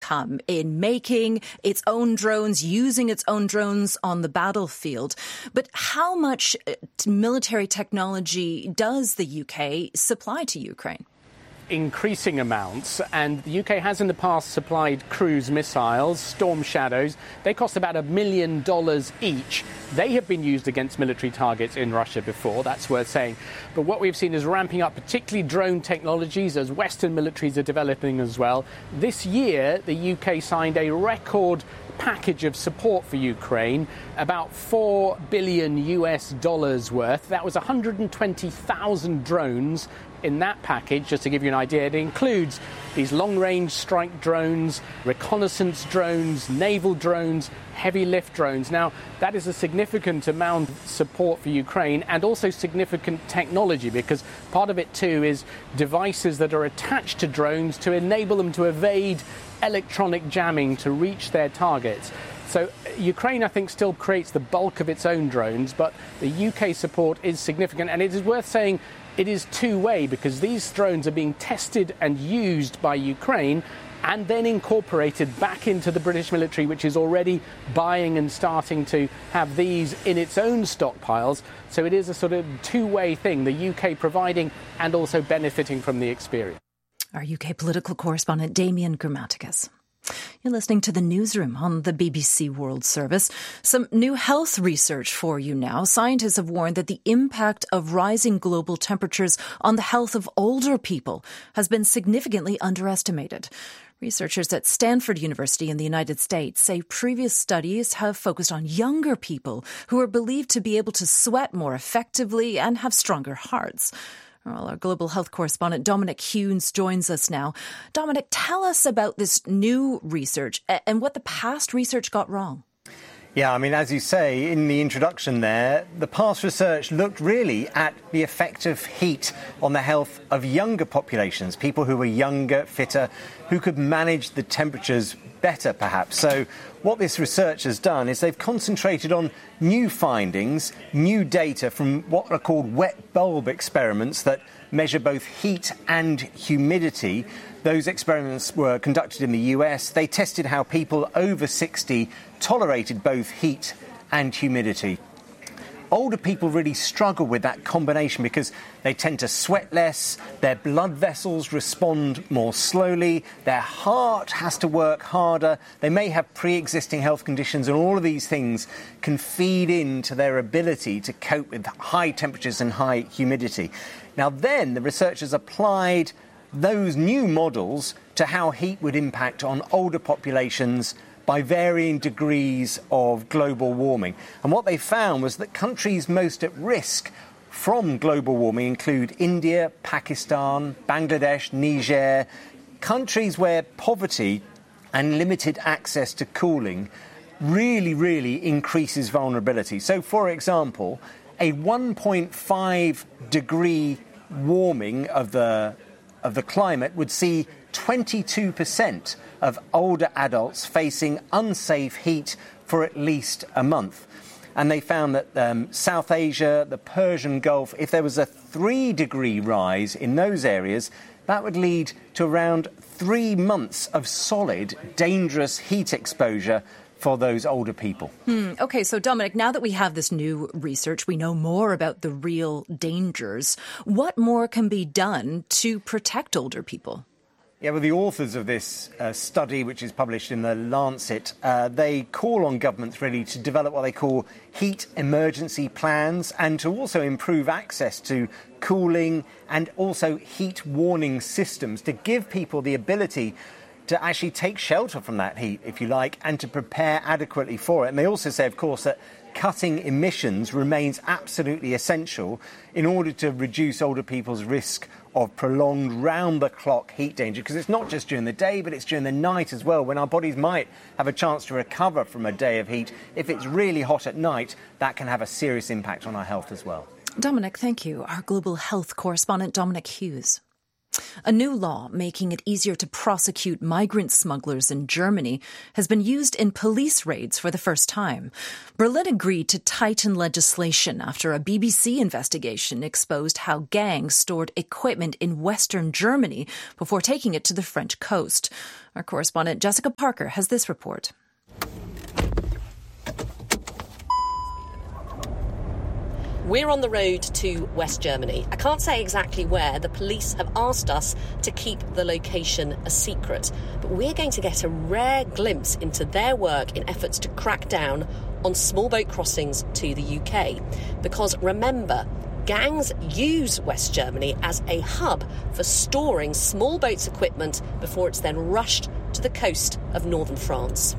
come in making its own drones, using its own drones on the battlefield. But how much military technology does the UK supply to Ukraine? Increasing amounts, and the UK has in the past supplied cruise missiles, Storm Shadows. They cost about $1 million each. They have been used against military targets in Russia before, that's worth saying. But what we've seen is ramping up, particularly drone technologies, as Western militaries are developing as well. This year, the UK signed a record package of support for Ukraine, about $4 billion worth. That was 120,000 drones in that package. Just to give you an idea, it includes these long-range strike drones, reconnaissance drones, naval drones, heavy lift drones. Now, that is a significant amount of support for Ukraine, and also significant technology, because part of it too is devices that are attached to drones to enable them to evade electronic jamming to reach their targets. So Ukraine, I think, still creates the bulk of its own drones, but the UK support is significant. And it is worth saying it is two-way, because these drones are being tested and used by Ukraine and then incorporated back into the British military, which is already buying and starting to have these in its own stockpiles. So it is a sort of two-way thing, the UK providing and also benefiting from the experience. Our UK political correspondent, Damien Grammaticus. You're listening to the Newsroom on the BBC World Service. Some new health research for you now. Scientists have warned that the impact of rising global temperatures on the health of older people has been significantly underestimated. Researchers at Stanford University in the United States say previous studies have focused on younger people who are believed to be able to sweat more effectively and have stronger hearts. Well, our global health correspondent Dominic Hughes joins us now. Dominic, tell us about this new research and what the past research got wrong. Yeah, I mean, as you say in the introduction there, the past research looked really at the effect of heat on the health of younger populations, people who were younger, fitter, who could manage the temperatures better, perhaps. So what this research has done is they've concentrated on new findings, new data from what are called wet bulb experiments that measure both heat and humidity. Those experiments were conducted in the US. They tested how people over 60 tolerated both heat and humidity. Older people really struggle with that combination because they tend to sweat less, their blood vessels respond more slowly, their heart has to work harder, they may have pre-existing health conditions, and all of these things can feed into their ability to cope with high temperatures and high humidity. Now then, the researchers applied those new models to how heat would impact on older populations by varying degrees of global warming. And what they found was that countries most at risk from global warming include India, Pakistan, Bangladesh, Niger, countries where poverty and limited access to cooling really increases vulnerability. So, for example, a 1.5 degree warming of the climate would see 22% of older adults facing unsafe heat for at least a month. And they found that South Asia, the Persian Gulf, if there was a 3-degree rise in those areas, that would lead to around 3 months of solid, dangerous heat exposure for those older people. OK, so Dominic, now that we have this new research, we know more about the real dangers. What more can be done to protect older people? Yeah, well, the authors of this study, which is published in The Lancet, they call on governments really to develop what they call heat emergency plans and to also improve access to cooling and also heat warning systems to give people the ability to actually take shelter from that heat, if you like, and to prepare adequately for it. And they also say, of course, that cutting emissions remains absolutely essential in order to reduce older people's risk of prolonged round-the-clock heat danger, because it's not just during the day, but it's during the night as well, when our bodies might have a chance to recover from a day of heat. If it's really hot at night, that can have a serious impact on our health as well. Dominic, thank you. Our global health correspondent, Dominic Hughes. A new law making it easier to prosecute migrant smugglers in Germany has been used in police raids for the first time. Berlin agreed to tighten legislation after a BBC investigation exposed how gangs stored equipment in Western Germany before taking it to the French coast. Our correspondent Jessica Parker has this report. We're on the road to West Germany. I can't say exactly where. The police have asked us to keep the location a secret. But we're going to get a rare glimpse into their work in efforts to crack down on small boat crossings to the UK. Because remember, gangs use West Germany as a hub for storing small boats' equipment before it's then rushed to the coast of northern France.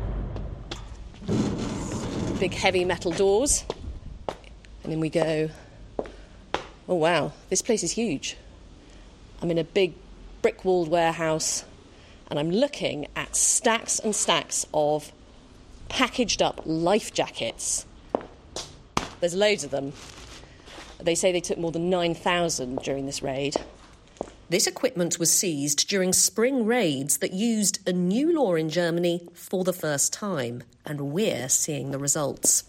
Big heavy metal doors. And in we go. Oh, wow, this place is huge. I'm in a big brick-walled warehouse, and I'm looking at stacks and stacks of packaged-up life jackets. There's loads of them. They say they took more than 9,000 during this raid. This equipment was seized during spring raids that used a new law in Germany for the first time, and we're seeing the results.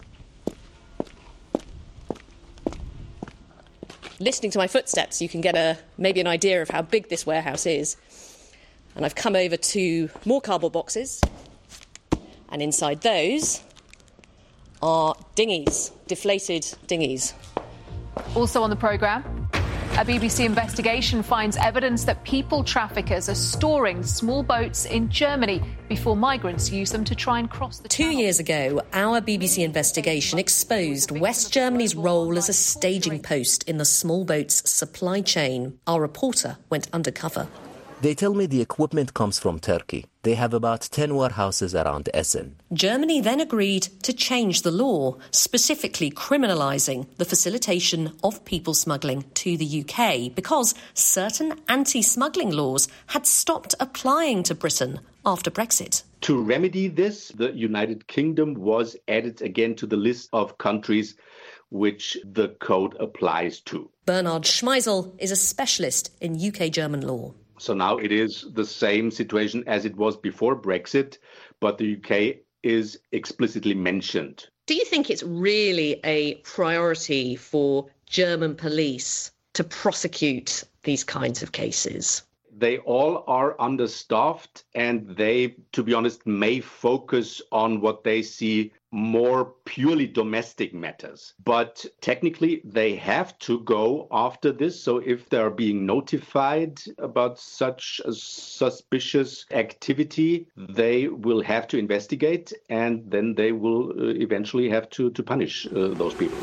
Listening to my footsteps, you can get maybe an idea of how big this warehouse is. And I've come over to more cardboard boxes, and inside those are dinghies, deflated dinghies. Also on the programme, a BBC investigation finds evidence that people traffickers are storing small boats in Germany before migrants use them to try and cross the channel. 2 years ago, our BBC investigation exposed West Germany's role as a staging post in the small boats supply chain. Our reporter went undercover. They tell me the equipment comes from Turkey. They have about 10 warehouses around Essen. Germany then agreed to change the law, specifically criminalising the facilitation of people smuggling to the UK, because certain anti-smuggling laws had stopped applying to Britain after Brexit. To remedy this, the United Kingdom was added again to the list of countries which the code applies to. Bernard Schmeisel is a specialist in UK-German law. So now it is the same situation as it was before Brexit, but the UK is explicitly mentioned. Do you think it's really a priority for German police to prosecute these kinds of cases? They all are understaffed, and they, to be honest, may focus on what they see more purely domestic matters. But technically, they have to go after this. So if they're being notified about such a suspicious activity, they will have to investigate, and then they will eventually have to punish those people.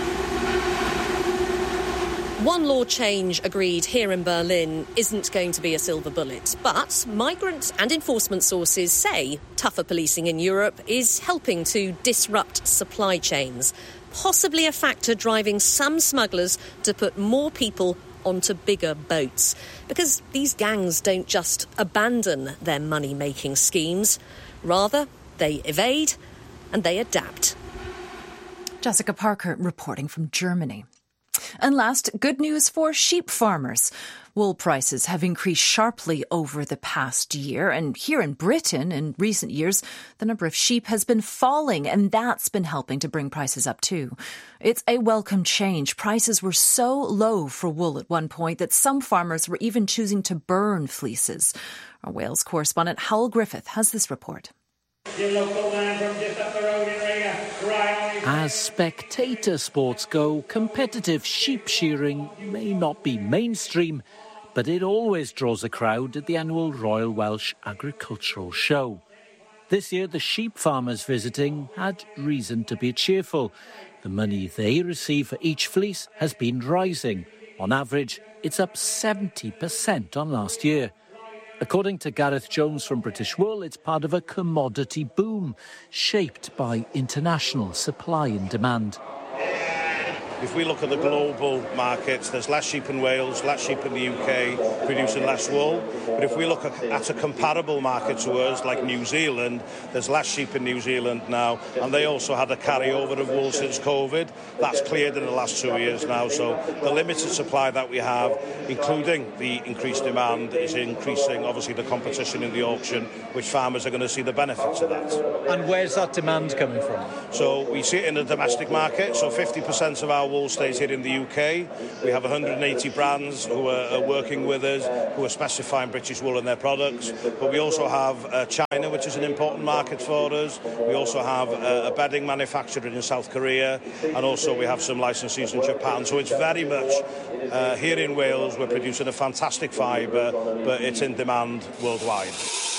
One law change agreed here in Berlin isn't going to be a silver bullet, but migrant and enforcement sources say tougher policing in Europe is helping to disrupt supply chains, possibly a factor driving some smugglers to put more people onto bigger boats. Because these gangs don't just abandon their money-making schemes. Rather, they evade and they adapt. Jessica Parker reporting from Germany. And last, good news for sheep farmers. Wool prices have increased sharply over the past year, and here in Britain, in recent years, the number of sheep has been falling, and that's been helping to bring prices up too. It's a welcome change. Prices were so low for wool at one point that some farmers were even choosing to burn fleeces. Our Wales correspondent Howell Griffith has this report. Your local man from just up the road in Riga, right on. As spectator sports go, competitive sheep shearing may not be mainstream, but it always draws a crowd at the annual Royal Welsh Agricultural Show. This year, the sheep farmers visiting had reason to be cheerful. The money they receive for each fleece has been rising. On average, it's up 70% on last year. According to Gareth Jones from British Wool, it's part of a commodity boom shaped by international supply and demand. If we look at the global markets, there's less sheep in Wales, less sheep in the UK, producing less wool. But if we look at a comparable market to us, like New Zealand, there's less sheep in New Zealand now, and they also had a carryover of wool since COVID. That's cleared in the last 2 years now, so the limited supply that we have, including the increased demand, is increasing, obviously, the competition in the auction, which farmers are going to see the benefits of that. And where's that demand coming from? So we see it in the domestic market, so 50% of our wool stays here in the UK. We have 180 brands who are working with us, who are specifying British wool in their products, but we also have China, which is an important market for us. We also have a bedding manufacturer in South Korea, and also we have some licensees in Japan. So it's very much here in Wales, we're producing a fantastic fibre, but it's in demand worldwide.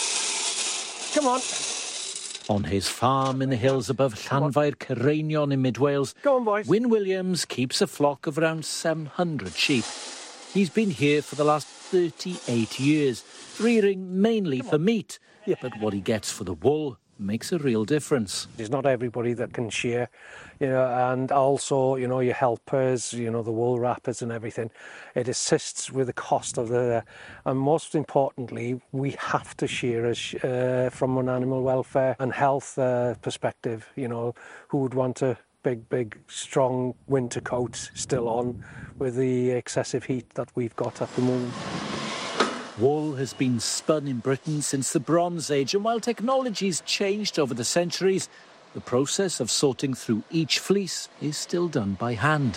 Come on. On his farm in the hills above Llanfair Cerreinion in mid-Wales, Wyn Williams keeps a flock of around 700 sheep. He's been here for the last 38 years, rearing mainly for meat. But what he gets for the wool makes a real difference. There's not everybody that can shear, and also, your helpers, the wool wrappers and everything. It assists with the cost of and most importantly, we have to shear from an animal welfare and health perspective. Who would want a big, strong winter coat still on with the excessive heat that we've got at the moment? Wool has been spun in Britain since the Bronze Age, and while technology's changed over the centuries, the process of sorting through each fleece is still done by hand.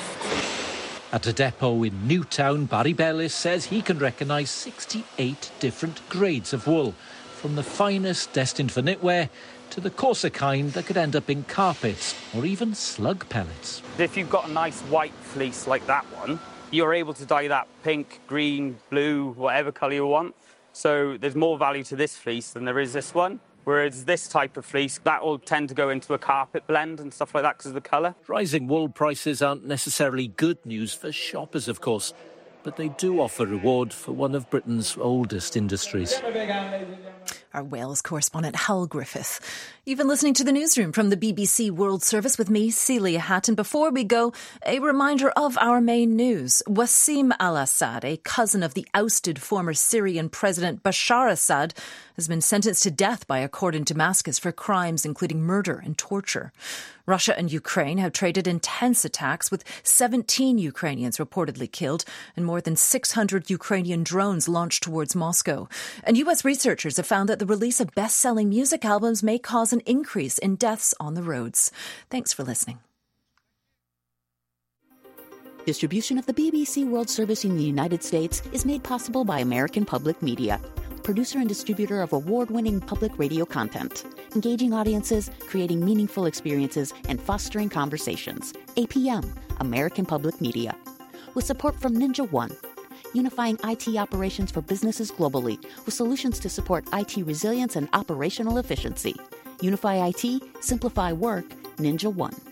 At a depot in Newtown, Barry Bellis says he can recognise 68 different grades of wool, from the finest destined for knitwear to the coarser kind that could end up in carpets or even slug pellets. If you've got a nice white fleece like that one, you're able to dye that pink, green, blue, whatever colour you want. So there's more value to this fleece than there is this one. Whereas this type of fleece, that will tend to go into a carpet blend and stuff like that because of the colour. Rising wool prices aren't necessarily good news for shoppers, of course, but they do offer reward for one of Britain's oldest industries. Our Wales correspondent, Hal Griffith. You've been listening to the newsroom from the BBC World Service with me, Celia Hatton. Before we go, a reminder of our main news. Wassim al-Assad, a cousin of the ousted former Syrian President Bashar Assad, has been sentenced to death by a court in Damascus for crimes including murder and torture. Russia and Ukraine have traded intense attacks, with 17 Ukrainians reportedly killed and more than 600 Ukrainian drones launched towards Moscow. And U.S. researchers have found that the release of best-selling music albums may cause an increase in deaths on the roads. Thanks for listening. Distribution of the BBC World Service in the United States is made possible by American Public Media, producer and distributor of award-winning public radio content, engaging audiences, creating meaningful experiences, and fostering conversations. APM, American Public Media. With support from Ninja One, unifying IT operations for businesses globally with solutions to support IT resilience and operational efficiency. Unify IT, simplify work, Ninja One.